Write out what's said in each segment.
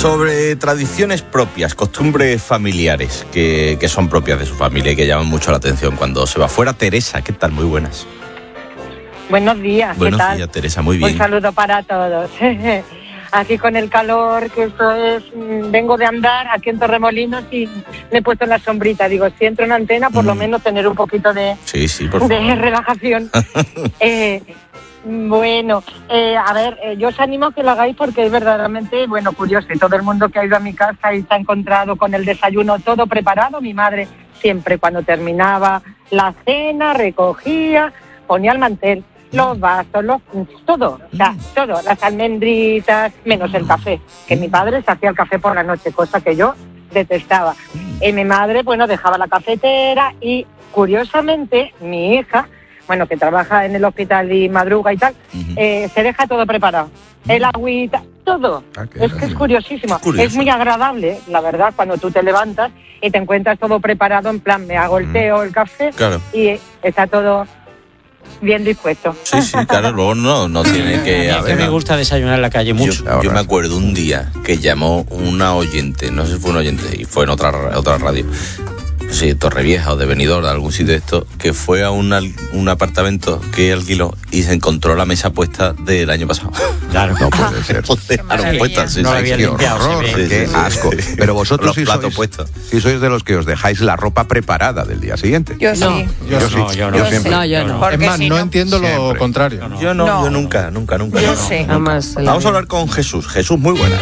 Sobre tradiciones propias, costumbres familiares que son propias de su familia y que llaman mucho la atención cuando se va fuera. Teresa, ¿qué tal? Muy buenas. Buenos días, Buenos ¿qué tal? días, Teresa, muy bien. Un saludo para todos. Aquí con el calor, que esto es... Vengo de andar aquí en Torremolinos y me he puesto en la sombrita. Digo, si entro en antena, por lo menos tener un poquito de relajación. Bueno, a ver, yo os animo a que lo hagáis porque es verdaderamente, curioso. Y todo el mundo que ha ido a mi casa y se ha encontrado con el desayuno todo preparado. Mi madre siempre cuando terminaba la cena recogía, ponía el mantel, los vasos, todo, las almendritas, menos el café, que mi padre se hacía el café por la noche, cosa que yo detestaba. Y mi madre, dejaba la cafetera y, curiosamente, mi hija, que trabaja en el hospital y madruga y tal, se deja todo preparado. El agüita, todo. Es que es curiosísimo. Es muy agradable, la verdad, cuando tú te levantas y te encuentras todo preparado, en plan, me hago el té o el café, y está todo bien dispuesto. Sí, claro, luego no tiene que... A mí me gusta desayunar en la calle mucho. Yo me acuerdo un día que llamó una oyente, no sé si fue un oyente, y fue en otra radio, sí, Torrevieja o de Benidorm, de algún sitio de esto, que fue a un apartamento que alquiló y se encontró la mesa puesta del año pasado. Claro, no puede ser. No la había limpiado. Qué asco. Pero vosotros sí sois de los que os dejáis la ropa preparada del día siguiente. Yo sí. Yo siempre. No, yo no. Es más, no entiendo lo contrario. Yo nunca. Yo sí. Vamos a hablar con Jesús. Jesús, muy buenas.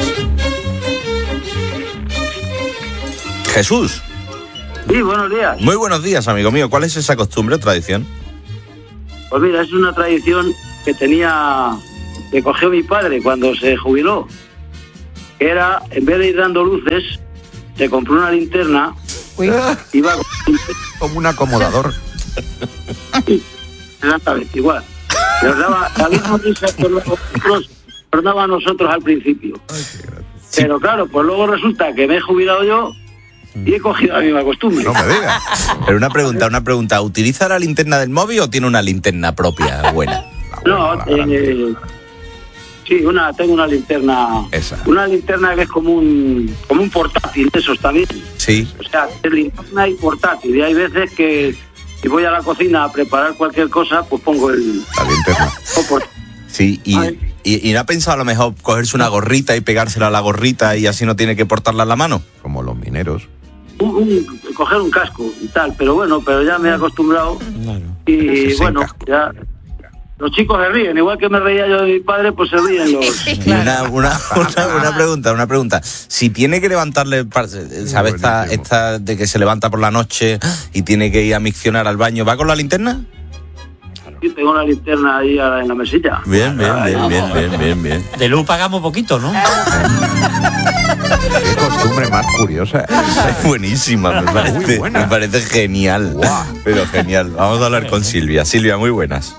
Jesús. Sí, buenos días. Muy buenos días, amigo mío. ¿Cuál es esa costumbre o tradición? Pues mira, es una tradición que cogió mi padre cuando se jubiló. Que era, en vez de ir dando luces, se compró una linterna. Iba como un acomodador. Exactamente, igual. Nos daba la misma risa que nos daba a nosotros al principio. Pero claro, pues luego resulta que me he jubilado yo y he cogido la misma costumbre. No me digas. Pero una pregunta. ¿Utiliza la linterna del móvil o tiene una linterna propia buena? Sí, tengo una linterna. Esa. Una linterna que es como un portátil, esos también. Sí. O sea, es linterna y portátil. Y hay veces que si voy a la cocina a preparar cualquier cosa, pues pongo la linterna. Sí, y no ha pensado a lo mejor cogerse una gorrita y pegársela a la gorrita y así no tiene que portarla en la mano. Como los mineros. Coger un casco y tal, pero ya me he acostumbrado. Y ya los chicos se ríen, igual que me reía yo de mi padre, pues se ríen los... Una pregunta. Si tiene que levantarle, ¿sabes? Esta de que se levanta por la noche y tiene que ir a miccionar al baño, ¿va con la linterna? Sí, tengo la linterna ahí en la mesilla. Bien. De luz pagamos poquito, ¿no? Qué costumbre más curiosa. Es buenísima, me parece genial. Wow. Pero genial. Vamos a hablar con Silvia. Silvia, muy buenas.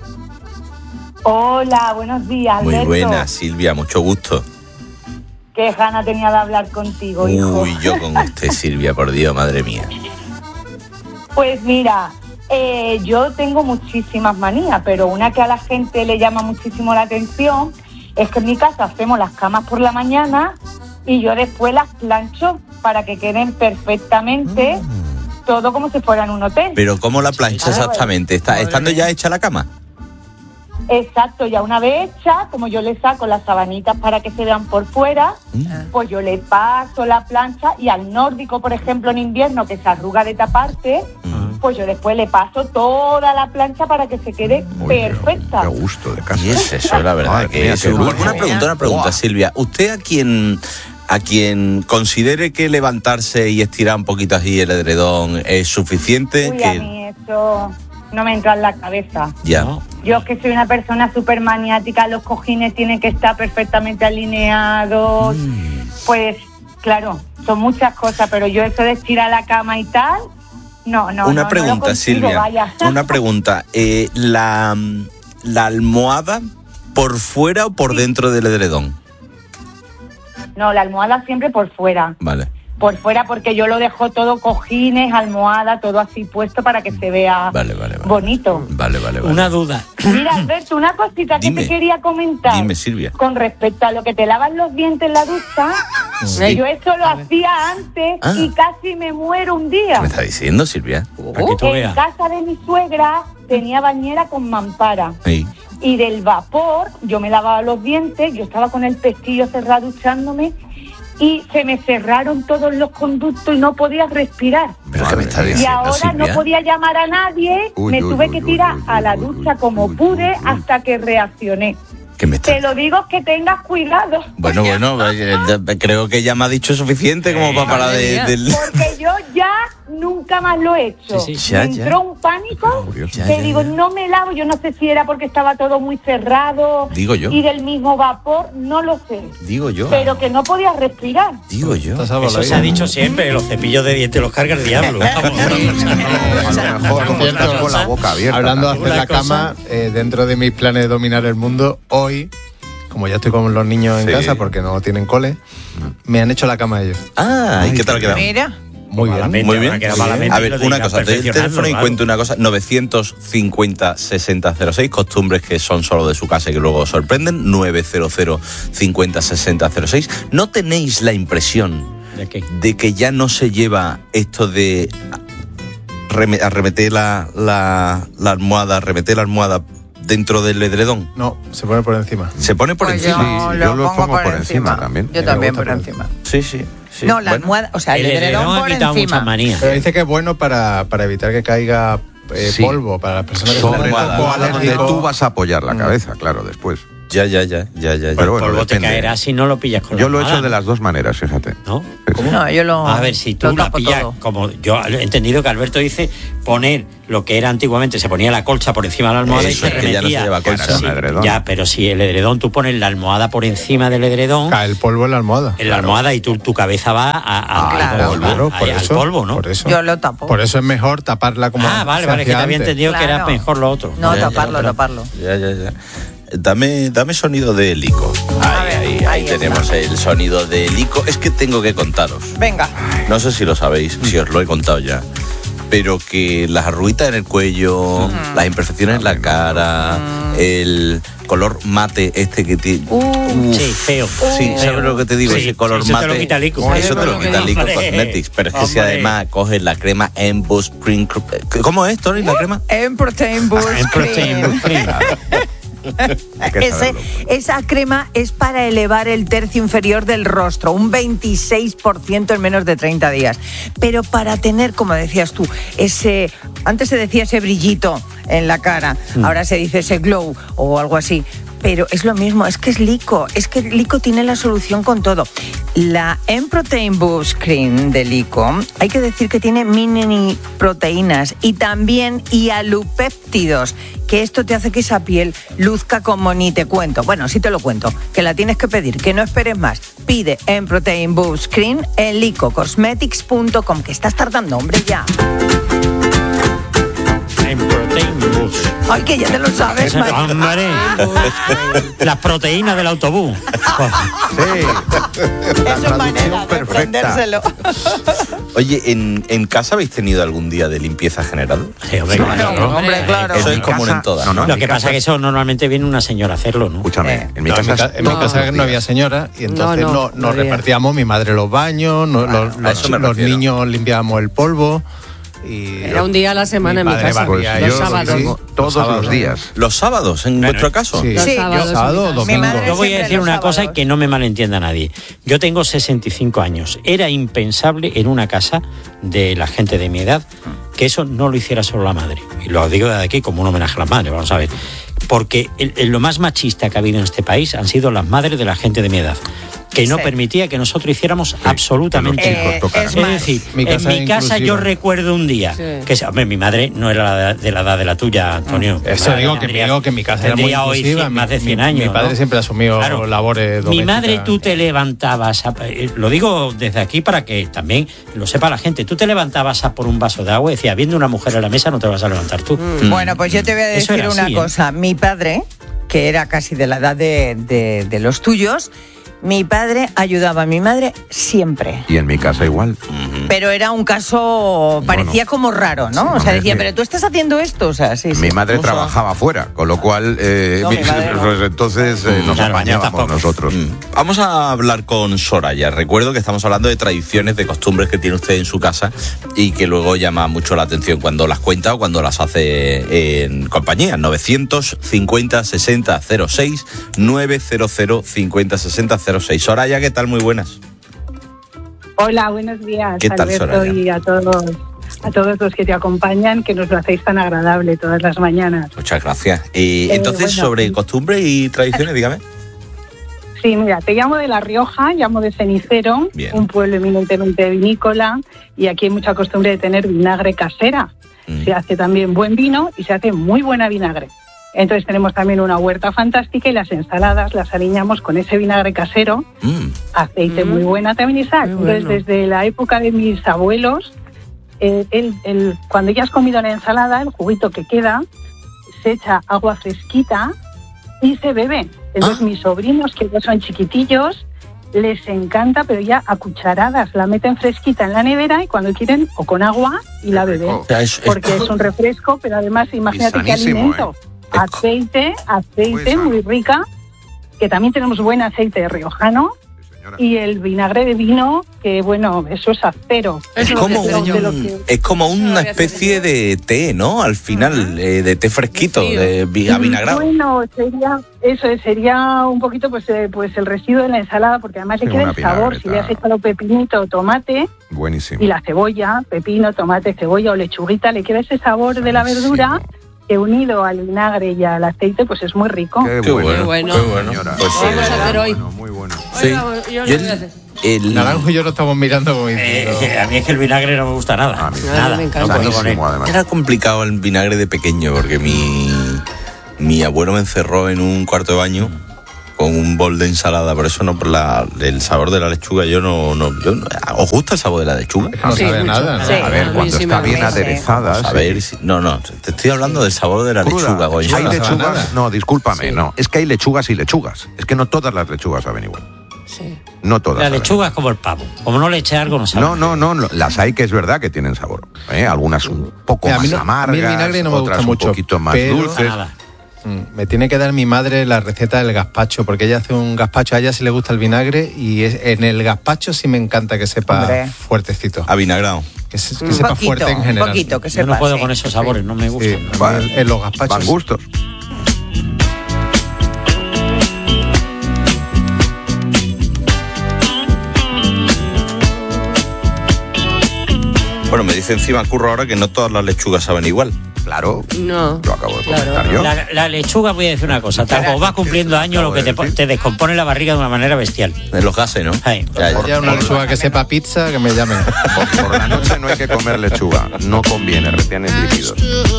Hola, buenos días, Alberto. Muy buenas, Silvia, mucho gusto. Qué gana tenía de hablar contigo, hijo. Uy, yo con usted, Silvia, por Dios, madre mía. Pues mira, yo tengo muchísimas manías, pero una que a la gente le llama muchísimo la atención es que en mi casa hacemos las camas por la mañana y yo después las plancho para que queden perfectamente, todo como si fueran un hotel. ¿Pero cómo la plancha exactamente? ¿Estando ya hecha la cama? Exacto, ya una vez hecha, como yo le saco las sabanitas para que se vean por fuera, pues yo le paso la plancha y al nórdico, por ejemplo, en invierno, que se arruga de taparte, pues yo después le paso toda la plancha para que se quede perfecta. Qué gusto de casa. Y es eso, la verdad. Una pregunta, Silvia. ¿Usted a quien considere que levantarse y estirar un poquito así el edredón es suficiente? Uy, a mí eso no me entra en la cabeza. Ya. Yo es que soy una persona súper maniática, los cojines tienen que estar perfectamente alineados. Pues, claro, son muchas cosas, pero yo eso de estirar la cama y tal, no. Una pregunta, no consigo, Silvia. vaya. Una pregunta. ¿La almohada por fuera o por dentro del edredón? No, la almohada siempre por fuera. Vale. por fuera, porque yo lo dejo todo, cojines, almohada, todo así puesto para que se vea bonito. Vale. Una duda. Mira, Alberto, una cosita que te quería comentar. Dime, Silvia. Con respecto a lo que te lavas los dientes en la ducha, yo eso lo hacía antes y casi me muero un día. ¿Qué me está diciendo, Silvia? En casa de mi suegra tenía bañera con mampara. Sí. Y del vapor, yo me lavaba los dientes, yo estaba con el pestillo cerrado duchándome y se me cerraron todos los conductos y no podía respirar. ¿Pero qué me está diciendo, y ahora Silvia? no podía llamar a nadie, me tuve que tirar a la ducha como pude hasta que reaccioné. Te lo digo, que tengas cuidado. Bueno, creo que ya me ha dicho suficiente como para parar de... Porque yo ya nunca más lo he hecho. Me entró un pánico, digo, no me lavo, yo no sé si era porque estaba todo muy cerrado. Digo yo. Y del mismo vapor, no lo sé. Digo yo. Pero que no podía respirar. Digo yo. Eso se ha dicho siempre, los cepillos de dientes los carga el diablo. A lo mejor como estás con la boca abierta. Hablando de hacer la cama, dentro de mis planes de dominar el mundo, hoy, como ya estoy con los niños en casa porque no tienen cole, me han hecho la cama ellos. ¿Y qué tal ha quedado? Mira. Muy bien. Muy bien. A ver, una cosa, del teléfono y cuento una cosa, 950-6006, costumbres que son solo de su casa y que luego sorprenden, 900-50-6006. ¿No tenéis la impresión de que ya no se lleva esto de arremeter la almohada dentro del edredón? No, se pone por encima. ¿Se pone por encima? Yo lo pongo por encima también. Yo también por encima. Sí. No, la almohada, o sea, el edredón por encima. Pero dice que es bueno para evitar que caiga polvo, para las personas que son donde tú vas a apoyar la cabeza, claro, después. Ya. Pero bueno, el polvo te caerá si no lo pillas con la almohada. Yo lo he hecho de las dos maneras, fíjate. ¿No? No, yo lo... A ver, si tú la pillas, todo. Como yo he entendido que Alberto dice, poner lo que era antiguamente, se ponía la colcha por encima de la almohada y se remetía. Ya no se lleva colcha, ya, pero si el edredón, tú pones la almohada por encima del edredón... Cae el polvo en la almohada. En la almohada y tu cabeza va al polvo, ¿no? Por eso. Yo lo tapo. Por eso es mejor taparla como... Vale, que te había entendido que era mejor lo otro. No, taparlo. Ya. Dame sonido de helico. Ahí tenemos el sonido de helico. Es que tengo que contaros. Venga. No sé si lo sabéis, si os lo he contado ya, pero que las arruguitas en el cuello, las imperfecciones en la cara, el color mate que tiene... sí, feo. Sí, ¿sabes lo que te digo? Ese color mate. Eso te lo quita Lico Cosmetics. Pero es que si además coges la crema Emboss Spring... ¿Cómo es, Tony, la crema? Protein Boost Cream. Esa crema es para elevar el tercio inferior del rostro, un 26% en menos de 30 días. Pero para tener, como decías tú, antes se decía ese brillito en la cara, ahora se dice ese glow o algo así. Pero es lo mismo, es que es Lico tiene la solución con todo. La M-Protein Boost Cream de Lico, hay que decir que tiene mini proteínas y también hialopéptidos, que esto te hace que esa piel luzca como ni te cuento. Bueno, sí te lo cuento, que la tienes que pedir, que no esperes más. Pide M-Protein Boost Cream en licocosmetics.com, que estás tardando, hombre, ya. M-Protein Boost. Ay, que ya te lo sabes, hombre. Las proteínas del autobús. Sí. Eso es manera de aprendérselo. Oye, ¿en casa habéis tenido algún día de limpieza general? Sí, hombre, claro. Eso es común en todas. Lo que pasa es que eso normalmente viene una señora a hacerlo, ¿no? Escúchame, en mi casa no había señora y entonces nos repartíamos, mi madre los baños, los niños limpiábamos el polvo. Era un día a la semana en mi casa, los sábados. Sí, todos los días. ¿Los sábados, en vuestro caso? Sí, los sábados, domingo. Yo voy a decir una cosa y que no me malentienda nadie. Yo tengo 65 años. Era impensable en una casa de la gente de mi edad que eso no lo hiciera solo la madre. Y lo digo desde aquí como un homenaje a las madres, vamos a ver. Porque lo más machista que ha habido en este país han sido las madres de la gente de mi edad, que no permitía que nosotros hiciéramos absolutamente nada. Es decir, en mi casa yo recuerdo un día que mi madre no era de la edad de la tuya, Antonio. Eso digo que en mi casa era muy inclusiva, más de 100 años. Mi padre siempre asumió labores domésticas. Mi madre, tú te levantabas, lo digo desde aquí para que también lo sepa la gente, tú te levantabas a por un vaso de agua y decías, viendo una mujer en la mesa no te vas a levantar tú. Bueno, pues yo te voy a decir una cosa. Mi padre, que era casi de la edad de los tuyos, Mi padre ayudaba a mi madre siempre. Y en mi casa igual. Pero era un caso, parecía como raro, ¿no? O sea, decía, pero tú estás haciendo esto. O sea, sí. Mi madre trabajaba fuera, con lo cual, entonces nos apañábamos nosotros. Vamos a hablar con Soraya. Recuerdo que estamos hablando de tradiciones, de costumbres que tiene usted en su casa y que luego llama mucho la atención cuando las cuenta o cuando las hace en compañía. 950 60 06 900 50 60 06. Soraya, ¿qué tal? Muy buenas. Hola, buenos días. ¿Qué tal, Alberto, Soraya? y a todos los que te acompañan, que nos lo hacéis tan agradable todas las mañanas. Muchas gracias. Entonces, sobre costumbres y tradiciones, dígame. Sí, mira, te llamo de La Rioja, llamo de Cenicero, un pueblo eminentemente vinícola, y aquí hay mucha costumbre de tener vinagre casera. Se hace también buen vino y se hace muy buena vinagre. Entonces tenemos también una huerta fantástica y las ensaladas las aliñamos con ese vinagre casero, aceite muy buena también y sal. Entonces desde la época de mis abuelos, cuando ya has comido la ensalada, el juguito que queda, se echa agua fresquita y se bebe. Entonces mis sobrinos, que ya son chiquitillos, les encanta, pero ya a cucharadas la meten fresquita en la nevera y cuando quieren, o con agua y la beben. Porque es un refresco, pero además imagínate qué alimento. Aceite muy rica, que también tenemos buen aceite riojano, y el vinagre de vino, que bueno, eso es acero. Es como una especie de té, ¿no? Al final, de té fresquito, de avinagrado. Bueno, sería un poquito pues el residuo de la ensalada, porque además le queda el sabor. Si le has echado pepinito, tomate, buenísimo, y la cebolla, pepino, tomate, cebolla o lechuguita, le queda ese sabor de la verdura, que unido al vinagre y al aceite, pues es muy rico. Qué bueno. Pues vamos a hacer hoy. Muy bueno. Sí. El Naranjo y yo lo estamos mirando como a mí es que el vinagre no me gusta nada. Nada, me encanta. no puedo con él. Era complicado el vinagre de pequeño porque mi abuelo me encerró en un cuarto de baño con un bol de ensalada, por eso no por el sabor de la lechuga. ¿Os gusta el sabor de la lechuga? No sabe nada, ¿no? Sí. A ver, cuando está bien aderezada. A ver, te estoy hablando del sabor de la lechuga, Goyo. Hay lechugas, no, discúlpame, no. Es que hay lechugas y lechugas. Es que no todas las lechugas saben igual. Sí. No todas. La lechuga es como el pavo. Como no le eche algo, no sabe. No. Las hay que es verdad que tienen sabor. Algunas un poco más amargas, a mí el vinagre no me gusta mucho, un poquito más dulces. Me tiene que dar mi madre la receta del gazpacho, porque ella hace un gazpacho, a ella sí le gusta el vinagre, y en el gazpacho sí me encanta que sepa fuertecito. Avinagrado. Que sepa fuerte en general. Un poquito, que sepa. Yo no puedo con esos sabores, no me gustan. Sí, en los gazpachos. Van gustos. Bueno, me dice encima Curro ahora que no todas las lechugas saben igual. Claro, no, lo acabo de comentar yo. La lechuga, voy a decir una cosa, como va cumpliendo años, lo que te descompone la barriga de una manera bestial. En los gases, ¿no? Ya una lechuga que sepa pizza, que me llamen. Por la noche no hay que comer lechuga, no conviene, retienes líquidos.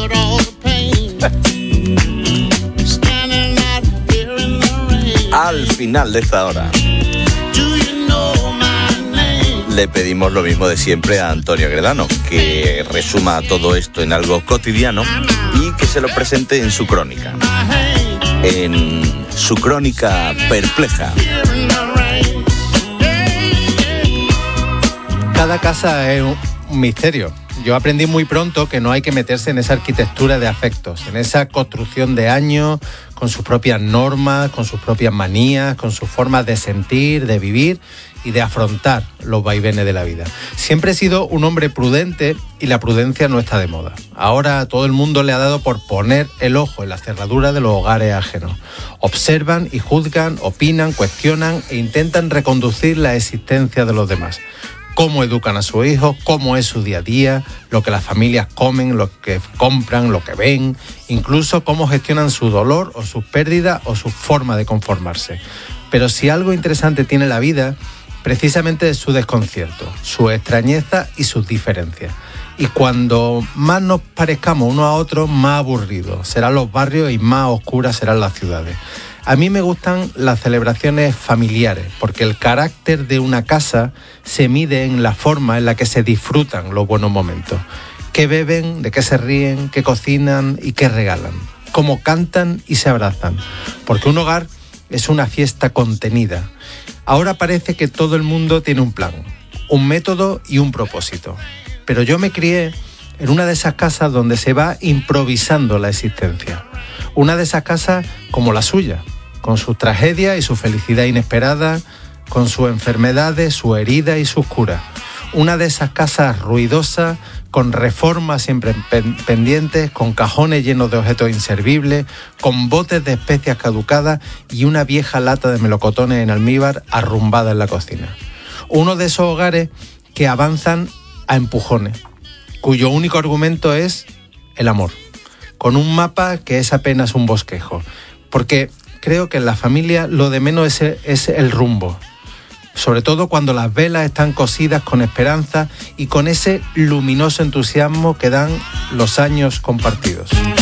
Al final de esta hora le pedimos lo mismo de siempre a Antonio Gredano, que resuma todo esto en algo cotidiano y que se lo presente en su crónica. En su crónica perpleja. Cada casa es un misterio. Yo aprendí muy pronto que no hay que meterse en esa arquitectura de afectos, en esa construcción de años, con sus propias normas, con sus propias manías, con sus formas de sentir, de vivir y de afrontar los vaivenes de la vida. Siempre he sido un hombre prudente y la prudencia no está de moda. Ahora todo el mundo le ha dado por poner el ojo en la cerradura de los hogares ajenos. Observan y juzgan, opinan, cuestionan e intentan reconducir la existencia de los demás. Cómo educan a sus hijos, cómo es su día a día, lo que las familias comen, lo que compran, lo que ven, incluso cómo gestionan su dolor o sus pérdidas o su forma de conformarse. Pero si algo interesante tiene la vida, precisamente es su desconcierto, su extrañeza y sus diferencias. Y cuando más nos parezcamos unos a otros, más aburridos serán los barrios y más oscuras serán las ciudades. A mí me gustan las celebraciones familiares, porque el carácter de una casa se mide en la forma en la que se disfrutan los buenos momentos. Qué beben, de qué se ríen, qué cocinan y qué regalan. Cómo cantan y se abrazan. Porque un hogar es una fiesta contenida. Ahora parece que todo el mundo tiene un plan, un método y un propósito. Pero yo me crié en una de esas casas donde se va improvisando la existencia. Una de esas casas como la suya, con sus tragedias y su felicidad inesperada, con sus enfermedades, su herida y sus curas. Una de esas casas ruidosas, con reformas siempre pendientes, con cajones llenos de objetos inservibles, con botes de especias caducadas y una vieja lata de melocotones en almíbar arrumbada en la cocina. Uno de esos hogares que avanzan a empujones, cuyo único argumento es el amor, con un mapa que es apenas un bosquejo. Porque creo que en la familia lo de menos es el rumbo. Sobre todo cuando las velas están cosidas con esperanza y con ese luminoso entusiasmo que dan los años compartidos.